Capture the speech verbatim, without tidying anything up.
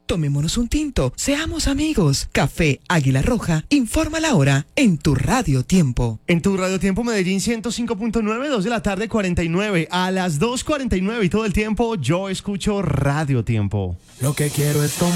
Tomémonos un tinto, seamos amigos. Café Águila Roja, informa la hora en tu Radio Tiempo. En tu Radio Tiempo Medellín ciento cinco punto nueve, dos de la tarde cuarenta y nueve. A las dos cuarenta y nueve y todo el tiempo yo escucho Radio Tiempo. Lo que quiero es tomar